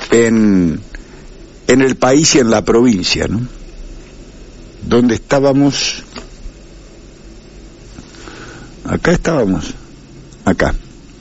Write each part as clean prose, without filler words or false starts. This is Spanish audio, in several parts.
en el país y en la provincia, ¿no? ¿Dónde estábamos? Acá estábamos. Acá.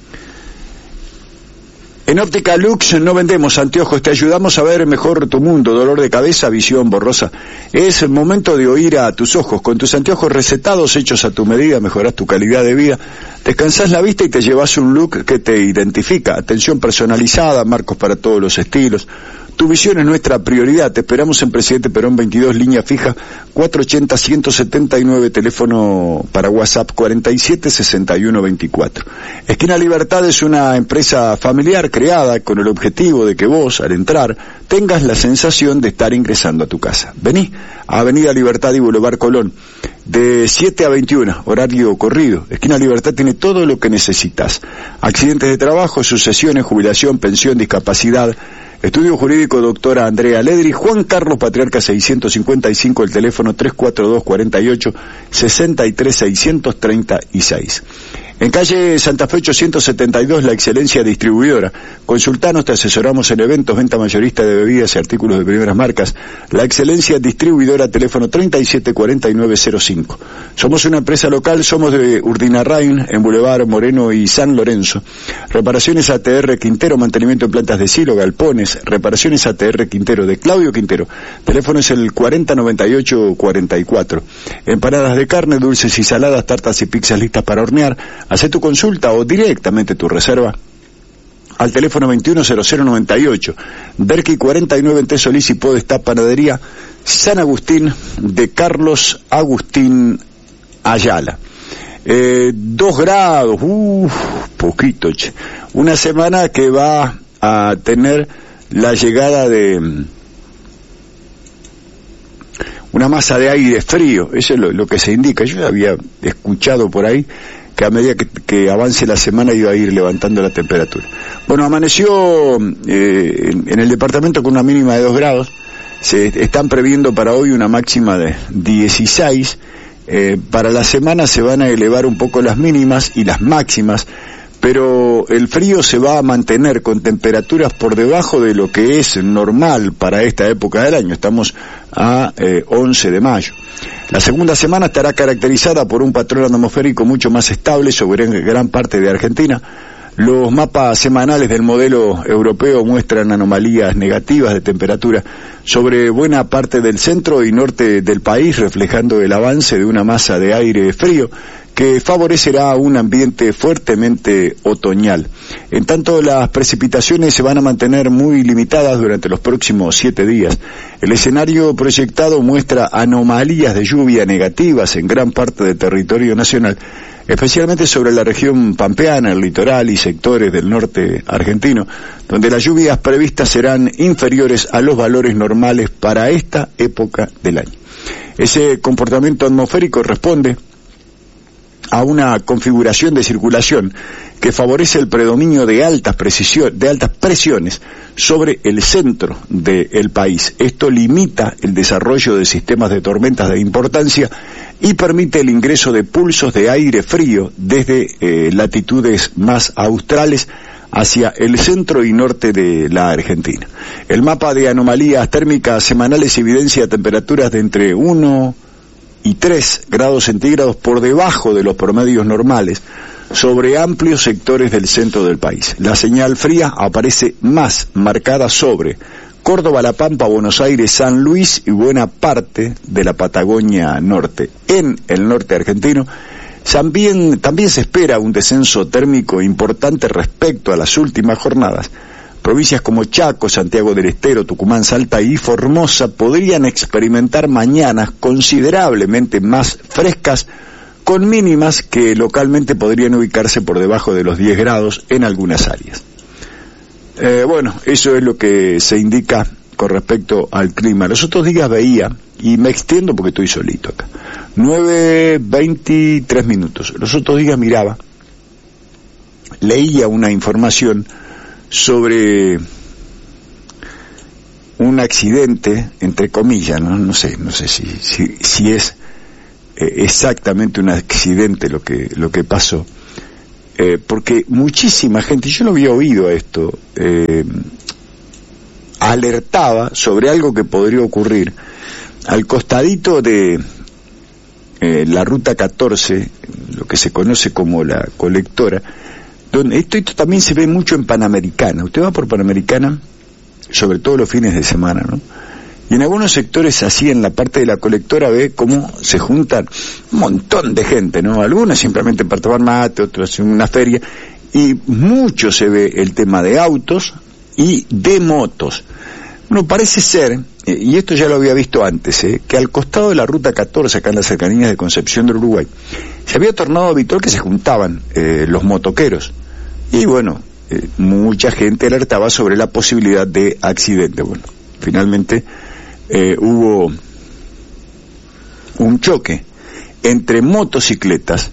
En Óptica Lux no vendemos anteojos, te ayudamos a ver mejor tu mundo, dolor de cabeza, visión borrosa. Es el momento de oír a tus ojos. Con tus anteojos recetados, hechos a tu medida, mejorás tu calidad de vida, descansás la vista y te llevas un look que te identifica. Atención personalizada, marcos para todos los estilos. Tu visión es nuestra prioridad. Te esperamos en Presidente Perón 22, línea fija 480-179, teléfono para WhatsApp 476124. Esquina Libertad es una empresa familiar creada con el objetivo de que vos, al entrar, tengas la sensación de estar ingresando a tu casa. Vení a Avenida Libertad y Boulevard Colón, de 7 a 21, horario corrido. Esquina Libertad tiene todo lo que necesitas. Accidentes de trabajo, sucesiones, jubilación, pensión, discapacidad. Estudio Jurídico, doctora Andrea Ledri, Juan Carlos Patriarca 655, el teléfono 342-48-63-636. En calle Santa Fe 872, La Excelencia Distribuidora. Consultanos, te asesoramos en eventos, venta mayorista de bebidas y artículos de primeras marcas. La Excelencia Distribuidora, teléfono 374905. Somos una empresa local, somos de Urdinarrain, en Boulevard Moreno y San Lorenzo. Reparaciones ATR Quintero, mantenimiento en plantas de silo, galpones. Reparaciones ATR Quintero, de Claudio Quintero. Teléfono es el 409844. Empanadas de carne, dulces y saladas, tartas y pizzas listas para hornear. Hacé tu consulta o directamente tu reserva al teléfono 210098. Derqui 49 en Tesolís y Podestá, Panadería San Agustín de Carlos Agustín Ayala. 2 grados, poquito, che. Una semana que va a tener la llegada de una masa de aire frío, eso es lo que se indica. Yo había escuchado por ahí que a medida que avance la semana iba a ir levantando la temperatura. Bueno, amaneció en el departamento con una mínima de 2 grados, se están previendo para hoy una máxima de 16, para la semana se van a elevar un poco las mínimas y las máximas, pero el frío se va a mantener con temperaturas por debajo de lo que es normal para esta época del año. Estamos a 11 de mayo. La segunda semana estará caracterizada por un patrón atmosférico mucho más estable sobre gran parte de Argentina. Los mapas semanales del modelo europeo muestran anomalías negativas de temperatura sobre buena parte del centro y norte del país, reflejando el avance de una masa de aire frío que favorecerá un ambiente fuertemente otoñal. En tanto, las precipitaciones se van a mantener muy limitadas durante los próximos 7 días. El escenario proyectado muestra anomalías de lluvia negativas en gran parte del territorio nacional, especialmente sobre la región pampeana, el litoral y sectores del norte argentino, donde las lluvias previstas serán inferiores a los valores normales para esta época del año. Ese comportamiento atmosférico responde a una configuración de circulación que favorece el predominio de altas presiones sobre el centro del país. Esto limita el desarrollo de sistemas de tormentas de importancia y permite el ingreso de pulsos de aire frío desde latitudes más australes hacia el centro y norte de la Argentina. El mapa de anomalías térmicas semanales evidencia temperaturas de entre 1 y 3 grados centígrados por debajo de los promedios normales sobre amplios sectores del centro del país. La señal fría aparece más marcada sobre Córdoba, La Pampa, Buenos Aires, San Luis y buena parte de la Patagonia Norte. En el norte argentino también se espera un descenso térmico importante respecto a las últimas jornadas. Provincias como Chaco, Santiago del Estero, Tucumán, Salta y Formosa podrían experimentar mañanas considerablemente más frescas, con mínimas que localmente podrían ubicarse por debajo de los 10 grados en algunas áreas. Bueno, eso es lo que se indica con respecto al clima. Los otros días veía, y me extiendo porque estoy solito acá, 9:23 minutos. Los otros días miraba, leía una información sobre un accidente, entre comillas, no sé si es exactamente un accidente lo que pasó, porque muchísima gente, yo no había oído esto, alertaba sobre algo que podría ocurrir al costadito de la ruta 14, lo que se conoce como la colectora, donde esto también se ve mucho en Panamericana. Usted va por Panamericana, sobre todo los fines de semana, ¿no? Y en algunos sectores así, en la parte de la colectora, ve cómo se juntan un montón de gente, ¿no? Algunos simplemente para tomar mate, otros en una feria, y mucho se ve el tema de autos y de motos. Bueno, parece ser, y esto ya lo había visto antes, que al costado de la ruta 14, acá en las cercanías de Concepción del Uruguay, se había tornado habitual que se juntaban los motoqueros. Y bueno, mucha gente alertaba sobre la posibilidad de accidente. Bueno, finalmente hubo un choque entre motocicletas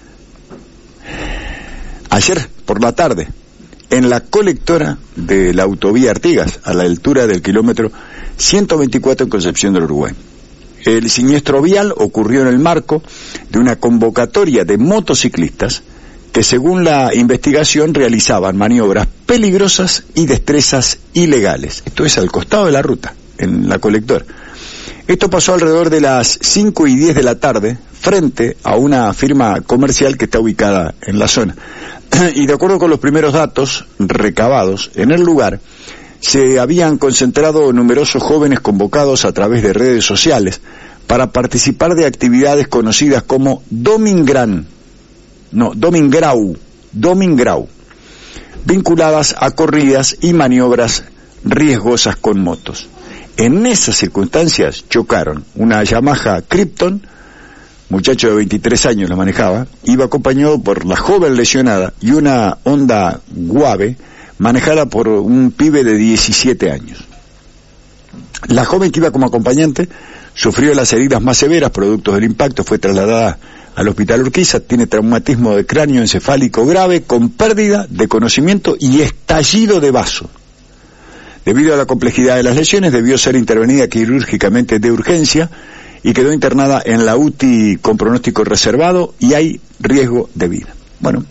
ayer por la tarde en la colectora de la autovía Artigas, a la altura del kilómetro 124 en Concepción del Uruguay. El siniestro vial ocurrió en el marco de una convocatoria de motociclistas que, según la investigación, realizaban maniobras peligrosas y destrezas ilegales. Esto es al costado de la ruta, en la colectora. Esto pasó alrededor de las 5:10 de la tarde, frente a una firma comercial que está ubicada en la zona. Y de acuerdo con los primeros datos recabados en el lugar, se habían concentrado numerosos jóvenes convocados a través de redes sociales para participar de actividades conocidas como Domingrau, vinculadas a corridas y maniobras riesgosas con motos. En esas circunstancias chocaron una Yamaha Krypton, muchacho de 23 años la manejaba, iba acompañado por la joven lesionada, y una Honda Guave manejada por un pibe de 17 años. La joven, que iba como acompañante, sufrió las heridas más severas producto del impacto, fue trasladada al hospital Urquiza, tiene traumatismo de cráneo encefálico grave con pérdida de conocimiento y estallido de vaso. Debido a la complejidad de las lesiones, debió ser intervenida quirúrgicamente de urgencia y quedó internada en la UTI con pronóstico reservado y hay riesgo de vida. Bueno,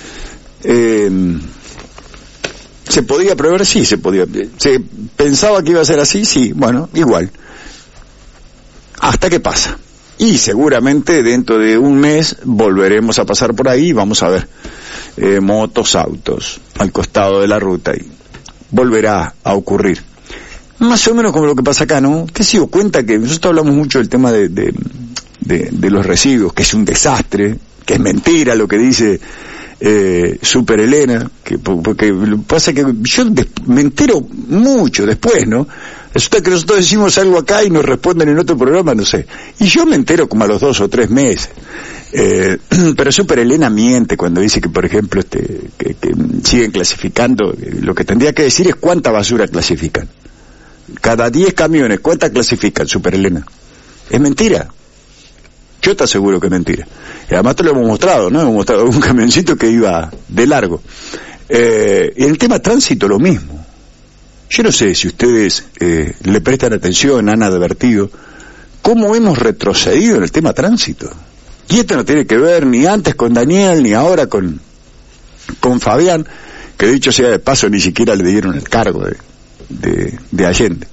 ¿se podía prever? Sí, se podía. ¿Se pensaba que iba a ser así? Sí, bueno, igual. ¿Hasta qué pasa? Y seguramente dentro de un mes volveremos a pasar por ahí y vamos a ver motos, autos al costado de la ruta y volverá a ocurrir. Más o menos como lo que pasa acá, ¿no? Usted se dio cuenta que nosotros hablamos mucho del tema de los residuos, que es un desastre, que es mentira lo que dice Super Elena, porque pasa que yo me entero mucho después, ¿no? Resulta que nosotros decimos algo acá y nos responden en otro programa, no sé. Y yo me entero como a los 2 o 3 meses. Pero Super Elena miente cuando dice que, por ejemplo, que siguen clasificando. Lo que tendría que decir es cuánta basura clasifican. Cada 10 camiones, ¿cuánta clasifican, Super Elena? Es mentira. Yo te aseguro que es mentira. Y además te lo hemos mostrado, ¿no? Hemos mostrado un camioncito que iba de largo. Y el tema tránsito, lo mismo. Yo no sé si ustedes le prestan atención, han advertido cómo hemos retrocedido en el tema tránsito. Y esto no tiene que ver ni antes con Daniel, ni ahora con Fabián, que dicho sea de paso ni siquiera le dieron el cargo de Allende.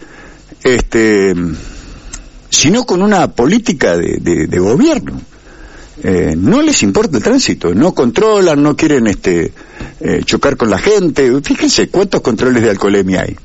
Sino con una política de gobierno. No les importa el tránsito, no controlan, no quieren chocar con la gente. Fíjense cuántos controles de alcoholemia hay.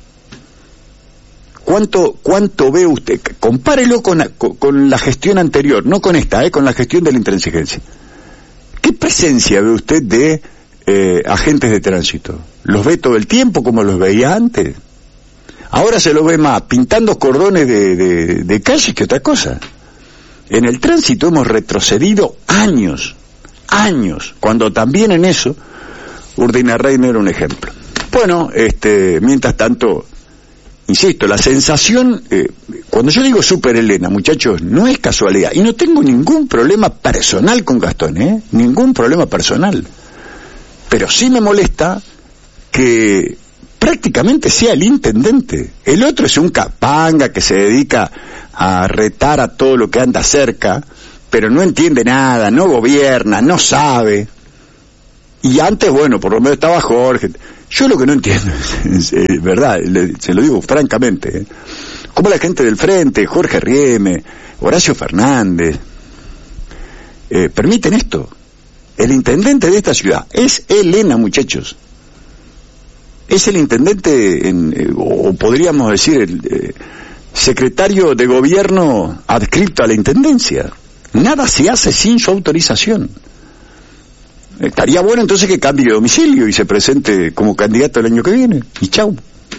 ¿Cuánto ve usted? Compárelo con la gestión anterior, no con esta, con la gestión de la intransigencia. ¿Qué presencia ve usted de agentes de tránsito? ¿Los ve todo el tiempo como los veía antes? Ahora se lo ve más pintando cordones de calles que otra cosa. En el tránsito hemos retrocedido años, cuando también en eso Urdinarrey no era un ejemplo. Bueno, mientras tanto, insisto, la sensación, cuando yo digo Super Elena, muchachos, no es casualidad, y no tengo ningún problema personal con Gastón, ningún problema personal, pero sí me molesta que prácticamente sea el intendente. El otro es un capanga que se dedica a retar a todo lo que anda cerca, pero no entiende nada, no gobierna, no sabe. Y antes, bueno, por lo menos estaba Jorge. Yo lo que no entiendo, es verdad, se lo digo francamente, cómo la gente del Frente, Jorge Rieme, Horacio Fernández, permiten esto. El intendente de esta ciudad es Elena, muchachos. Es el intendente, o podríamos decir, el secretario de gobierno adscrito a la intendencia. Nada se hace sin su autorización. Estaría bueno entonces que cambie de domicilio y se presente como candidato el año que viene. Y chau.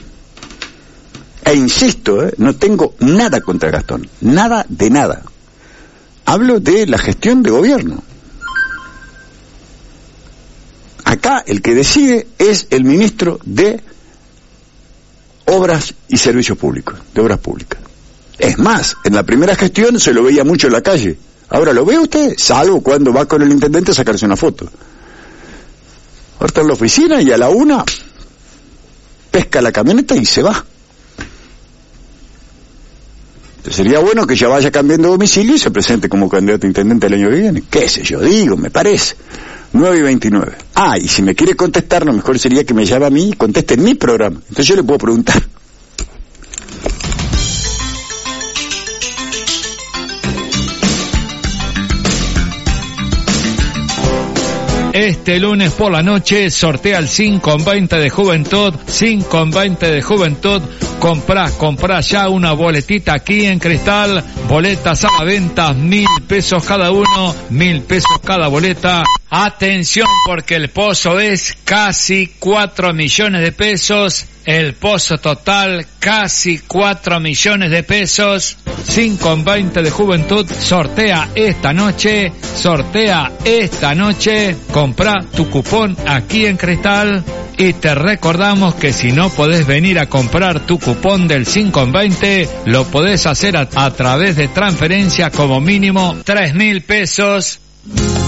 E insisto, no tengo nada contra Gastón. Nada de nada. Hablo de la gestión de gobierno. Acá el que decide es el ministro de Obras y Servicios Públicos, de Obras Públicas. Es más, en la primera gestión se lo veía mucho en la calle. Ahora lo ve usted, salvo cuando va con el intendente a sacarse una foto. Ahora está en la oficina y a la 1 pesca la camioneta y se va. Entonces sería bueno que ya vaya cambiando de domicilio y se presente como candidato a intendente el año que viene. ¿Qué sé yo? Digo, me parece. 9:29. Y si me quiere contestar, lo mejor sería que me llame a mí y conteste en mi programa. Entonces yo le puedo preguntar. Este lunes por la noche sortea el 5-20 de Juventud. 5-20 de Juventud. Comprá ya una boletita aquí en Cristal. Boletas a la venta, 1.000 pesos cada uno, 1.000 pesos cada boleta. Atención, porque el pozo es casi 4 millones de pesos. El pozo total, casi 4 millones de pesos. 5-20 de Juventud sortea esta noche. Comprá tu cupón aquí en Cristal. Y te recordamos que si no podés venir a comprar tu cupón del 5-20, lo podés hacer a través de transferencia como mínimo 3.000 pesos.